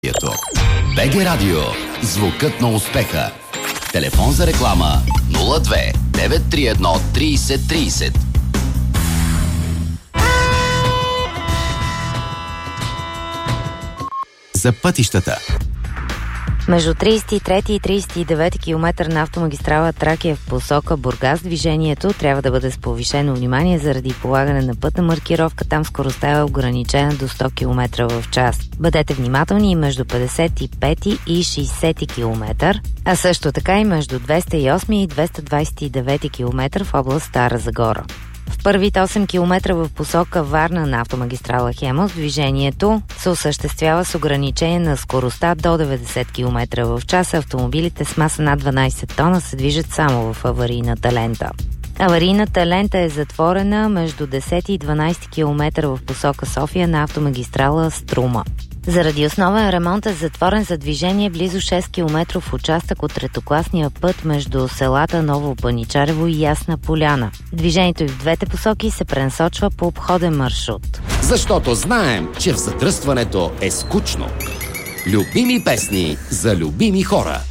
БГ Радио. Звукът на успеха. Телефон за реклама 02 931 30 30. За пътищата. Между 33 и 39 км на автомагистрала Тракия в посока Бургас движението трябва да бъде с повишено внимание заради полагане на пътна маркировка. Там скоростта е ограничена до 100 км в час. Бъдете внимателни и между 55 и 60 км, а също така и между 208 и 229 км в област Стара Загора. В първите 8 км в посока Варна на автомагистрала Хемус движението се осъществява с ограничение на скоростта до 90 км в час. Автомобилите с маса над 12 тона се движат само в аварийната лента. Аварийната лента е затворена между 10 и 12 км в посока София на автомагистрала Струма. Заради основен ремонт е затворен за движение близо 6 км участък от третокласния път между селата Ново Паничарево и Ясна Поляна. Движението и в двете посоки се пренасочва по обходен маршрут. Защото знаем, че в задръстването е скучно. Любими песни за любими хора.